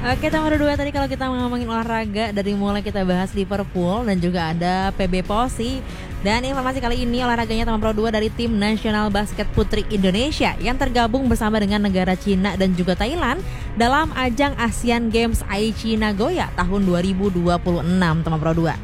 Oke, nomor 2 tadi kalau kita ngomongin olahraga, dari mulai kita bahas Liverpool dan juga ada PB Posi. Dan informasi kali ini olahraganya Taman Pro 2 dari Tim Nasional Basket Putri Indonesia yang tergabung bersama dengan negara Cina dan juga Thailand dalam ajang Asian Games Aichi Nagoya tahun 2026 Taman Pro 2.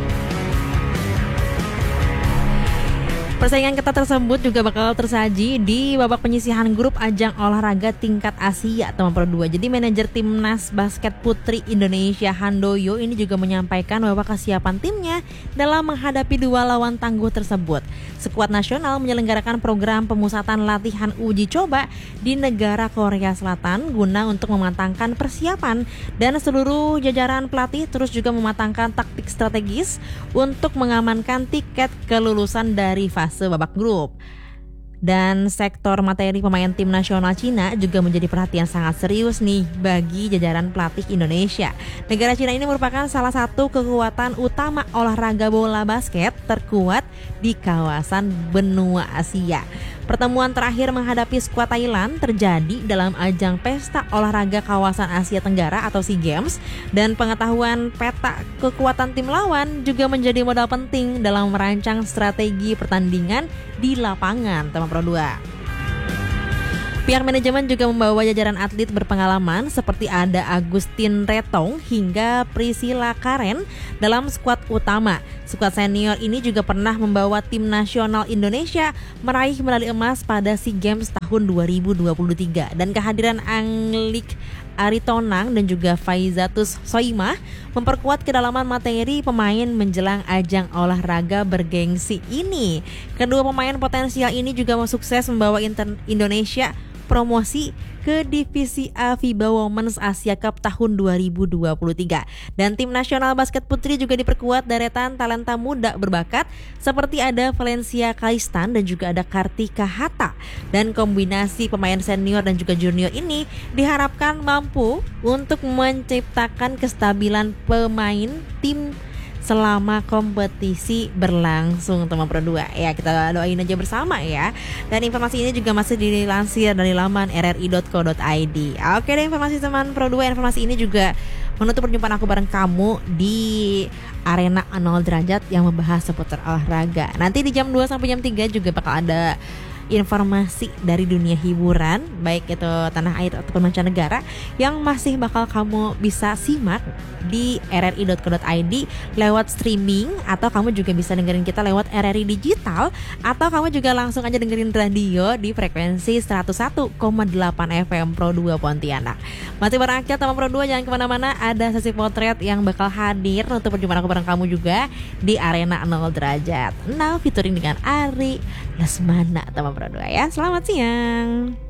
Persaingan ketat tersebut juga bakal tersaji di babak penyisihan grup ajang olahraga tingkat Asia Taman Pro 2. Jadi manajer Timnas Basket Putri Indonesia Handoyo ini juga menyampaikan bahwa kesiapan timnya dalam menghadapi dua lawan tangguh tersebut. Skuad nasional menyelenggarakan program pemusatan latihan uji coba di negara Korea Selatan guna untuk mematangkan persiapan, dan seluruh jajaran pelatih terus juga mematangkan taktik strategis untuk mengamankan tiket kelulusan dari fase babak grup. Dan sektor materi pemain tim nasional Cina juga menjadi perhatian sangat serius nih bagi jajaran pelatih Indonesia. Negara Cina ini merupakan salah satu kekuatan utama olahraga bola basket terkuat di kawasan benua Asia. Pertemuan terakhir menghadapi skuad Thailand terjadi dalam ajang pesta olahraga kawasan Asia Tenggara atau SEA Games, dan pengetahuan peta kekuatan tim lawan juga menjadi modal penting dalam merancang strategi pertandingan di lapangan Taman Pro 2. Pihak manajemen juga membawa jajaran atlet berpengalaman seperti ada Agustin Retong hingga Priscilla Karen dalam skuad utama. Skuad senior ini juga pernah membawa tim nasional Indonesia meraih medali emas pada SEA Games tahun 2023. Dan kehadiran Anglik Aritonang dan juga Faizatus Soimah memperkuat kedalaman materi pemain menjelang ajang olahraga bergengsi ini. Kedua pemain potensial ini juga sukses membawa Indonesia promosi ke Divisi A FIBA Women's Asia Cup tahun 2023. Dan tim nasional basket putri juga diperkuat deretan talenta muda berbakat seperti ada Valencia Kaistan dan juga ada Kartika Hatta. Dan kombinasi pemain senior dan juga junior ini diharapkan mampu untuk menciptakan kestabilan pemain tim selama kompetisi berlangsung Taman Pro 2. Ya, kita doain aja bersama ya. Dan informasi ini juga masih dilansir dari laman rri.co.id. Oke deh, informasi Taman Pro 2, informasi ini juga menutup perjumpaan aku bareng kamu di Arena 0 Derajat yang membahas seputar olahraga. Nanti di jam 2 sampai jam 3 juga bakal ada informasi dari dunia hiburan, baik itu tanah air ataupun mancanegara, yang masih bakal kamu bisa simak di rri.co.id lewat streaming, atau kamu juga bisa dengerin kita lewat RRI Digital, atau kamu juga langsung aja dengerin radio di frekuensi 101,8 FM Pro 2 Pontianak. Masih bareng Akil Taman Pro 2, jangan kemana-mana, ada sesi potret yang bakal hadir untuk perjumpaan aku bareng kamu juga di Arena 0 Derajat. Now featuring dengan Ari Lesmana Taman Pro 2 ya. Selamat siang.